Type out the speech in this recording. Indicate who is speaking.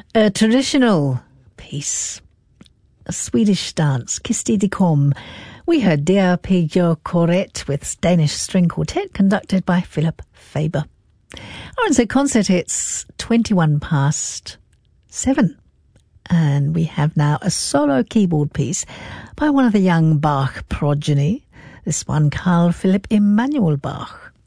Speaker 1: A traditional piece, a Swedish dance, Kisti de Kom. We heard Der Piger Korett with Danish String Quartet conducted by Philip Faber. So concert, it's 21 past 7. And we have now a solo keyboard piece by one of the young Bach progeny. This one, Carl Philipp Emanuel Bach.